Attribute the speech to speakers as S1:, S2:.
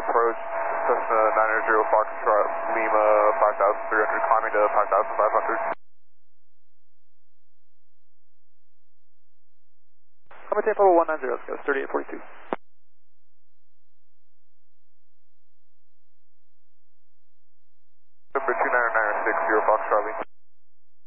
S1: approach, Cessna 900 Foxtrot, Lima 5300, climbing to 5500.
S2: I'm at 190, let's go, 3842.
S1: Number 29960 Foxtrot, Lima.